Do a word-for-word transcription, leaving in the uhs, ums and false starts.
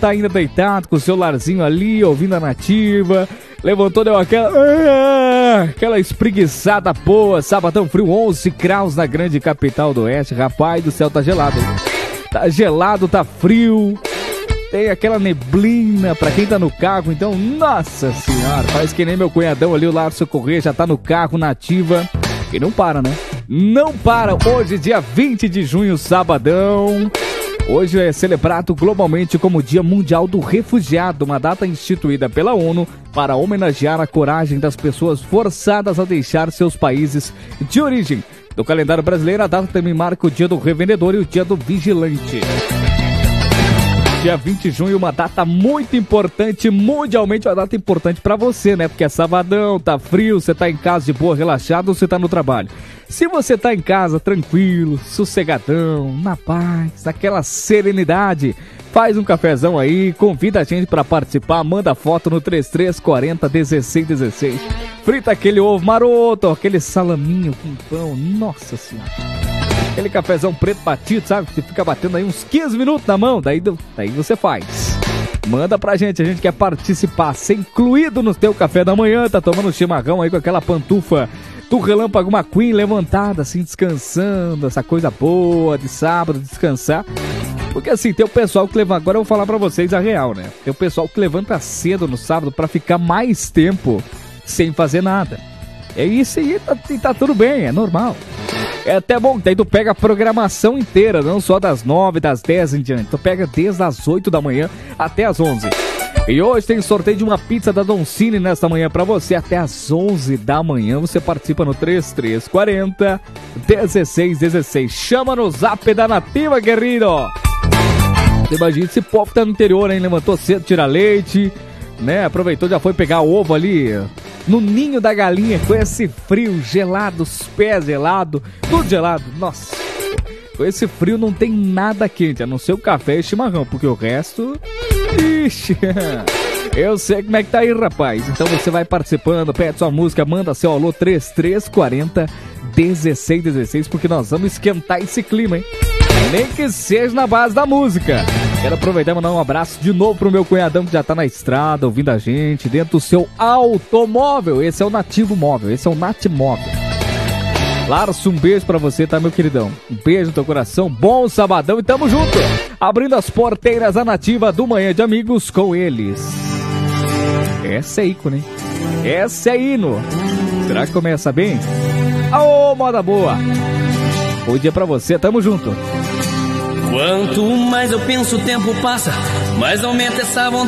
tá ainda deitado com o celularzinho ali, ouvindo a Nativa, levantou, deu aquela, ah, aquela espreguiçada boa, sabadão frio, onze graus na grande capital do oeste, rapaz do céu, tá gelado, hein? Tá gelado, tá frio, tem aquela neblina pra quem tá no carro, então, nossa senhora, faz que nem meu cunhadão ali, o Lárcio Corrêa, já tá no carro, na Ativa, e não para, né? Não para, hoje dia vinte de junho, sabadão. Hoje é celebrado globalmente como Dia Mundial do Refugiado, uma data instituída pela ONU para homenagear a coragem das pessoas forçadas a deixar seus países de origem. No calendário brasileiro, a data também marca o Dia do Revendedor e o Dia do Vigilante. Dia vinte de junho, uma data muito importante, mundialmente uma data importante pra você, né? Porque é sabadão, tá frio, você tá em casa de boa, relaxado, ou você tá no trabalho. Se você tá em casa, tranquilo, sossegadão, na paz, naquela serenidade, faz um cafezão aí, convida a gente pra participar, manda foto no trinta e três quarenta, dezesseis dezesseis. Frita aquele ovo maroto, aquele salaminho com pão, nossa senhora. Aquele cafezão preto batido, sabe? Você fica batendo aí uns quinze minutos na mão, daí, daí você faz. Manda pra gente, a gente quer participar, ser incluído no teu café da manhã, tá tomando chimarrão aí com aquela pantufa do Relâmpago McQueen levantada, assim, descansando, essa coisa boa de sábado, descansar. Porque assim, tem o pessoal que levanta, agora eu vou falar pra vocês a real, né? Tem o pessoal que levanta cedo no sábado pra ficar mais tempo sem fazer nada. É isso aí, tá, tá tudo bem, é normal. É até bom, daí tu pega a programação inteira, não só das nove, das dez em diante. Tu pega desde as oito da manhã até as onze. E hoje tem sorteio de uma pizza da Don Cine nesta manhã pra você. Até as onze da manhã você participa no trinta e três quarenta, dezesseis dezesseis. Chama no zap da Nativa, querido. Imagina, esse povo tá no interior, hein? Levantou cedo, tira leite, né? Aproveitou, já foi pegar ovo ali no ninho da galinha com esse frio gelado, os pés gelados, tudo gelado. Nossa, com esse frio não tem nada quente, a não ser o café e o chimarrão, porque o resto... Ixi, eu sei como é que tá aí, rapaz. Então você vai participando, pede sua música, manda seu alô trinta e três quarenta, dezesseis dezesseis, porque nós vamos esquentar esse clima, hein? Nem que seja na base da música. Quero aproveitar e mandar um abraço de novo pro meu cunhadão que já tá na estrada, ouvindo a gente, dentro do seu automóvel. Esse é o Nativo Móvel, esse é o Natimóvel. Larso, um beijo pra você, tá, meu queridão? Um beijo no teu coração, bom sabadão e tamo junto! Abrindo as porteiras da Nativa do Manhã de Amigos com eles. Essa é ícone, hein? Essa é hino. Será que começa bem? Aô, moda boa! Bom dia pra você, tamo junto! Quanto mais eu penso, o tempo passa, mais aumenta essa vontade.